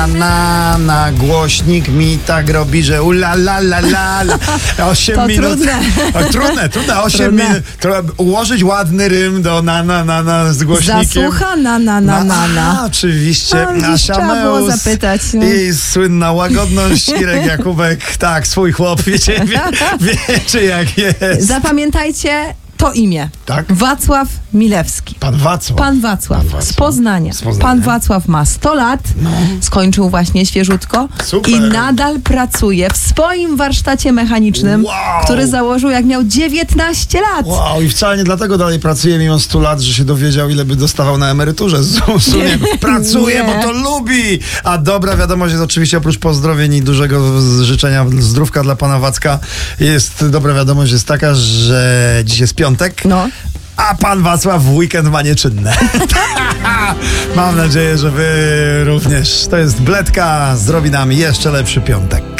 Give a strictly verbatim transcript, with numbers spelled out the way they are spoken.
na, na, na. Głośnik mi tak robi, że ula, la, la, la, la. Osiem To minut. trudne. O, trudne, trudne. Osiem Trudne. minut. Trzeba ułożyć ładny rym do na, na, na, na z głośnikiem. Zasłucha na, na, na, na, A, na. oczywiście. A, widzisz, trzeba było zapytać, no. I słynna łagodność. Irek Jakubek, tak, swój chłop, wiecie, wie, wiecie jak jest. Zapamiętajcie to imię. Tak? Wacław Milewski. Pan Wacław. Pan Wacław, Pan Wacław. z Poznania. Z Poznania. Pan Wacław ma sto lat, skończył właśnie świeżutko Super. i nadal pracuje w swoim warsztacie mechanicznym, Wow. który założył jak miał dziewiętnaście lat. Wow, i wcale nie dlatego dalej pracuje mimo stu lat, że się dowiedział, ile by dostawał na emeryturze z zusu. Nie. Pracuje, Nie. bo to lubi. A dobra wiadomość jest oczywiście, oprócz pozdrowień i dużego życzenia zdrówka dla pana Wacka, jest dobra wiadomość jest taka, że dziś jest piątek. No. A pan Wacław w weekend ma nieczynne. Mam nadzieję, że wy również. To jest Bledka, zrobi nam jeszcze lepszy piątek.